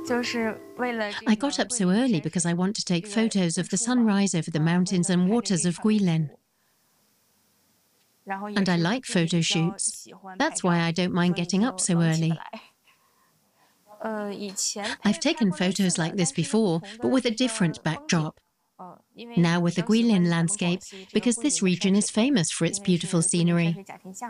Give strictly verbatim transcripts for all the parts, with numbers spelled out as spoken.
I got up so early because I want to take photos of the sunrise over the mountains and waters of Guilin. And I like photo shoots. That's why I don't mind getting up so early. I've taken photos like this before, but with a different backdrop. Now with the Guilin landscape, because this region is famous for its beautiful scenery.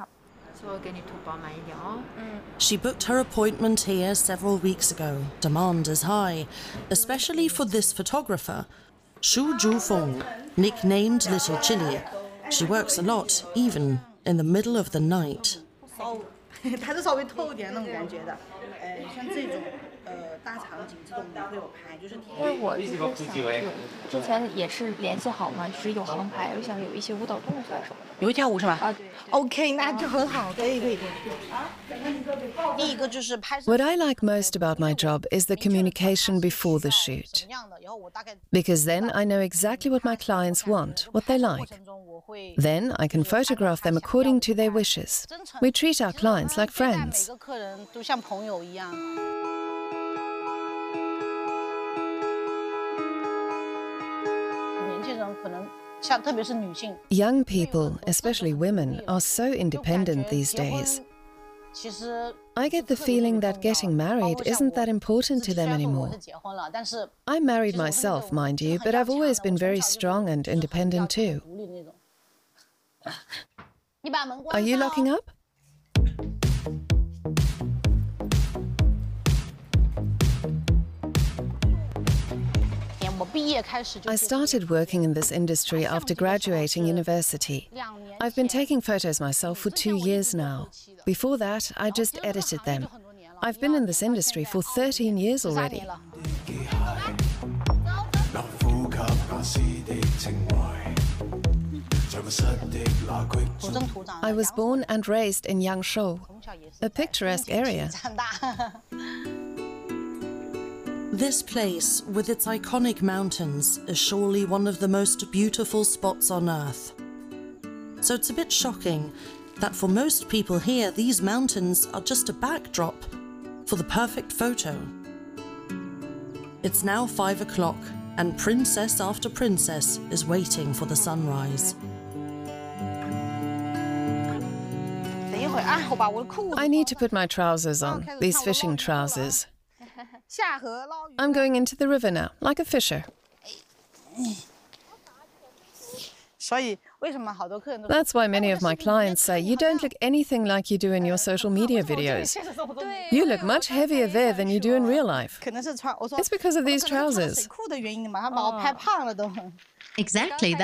She booked her appointment here several weeks ago. Demand is high, especially for this photographer, Xu Zhufeng, nicknamed Little Chili. She works a lot, even in the middle of the night. What I like most about my job is the communication before the shoot. Because then I know exactly what my clients want, what they like. Then I can photograph them according to their wishes. We treat our clients like friends. Young people, especially women, are so independent these days. I get the feeling that getting married isn't that important to them anymore. I'm married myself, mind you, but I've always been very strong and independent too. Are you locking up? I started working in this industry after graduating university. I've been taking photos myself for two years now. Before that, I just edited them. I've been in this industry for thirteen years already. I was born and raised in Yangshou, a picturesque area. This place, with its iconic mountains, is surely one of the most beautiful spots on Earth. So it's a bit shocking that for most people here, these mountains are just a backdrop for the perfect photo. It's now five o'clock, and princess after princess is waiting for the sunrise. I need to put my trousers on, these fishing trousers. I'm going into the river now, like a fisher. That's why many of my clients say you don't look anything like you do in your social media videos. You look much heavier there than you do in real life. It's because of these trousers. Exactly.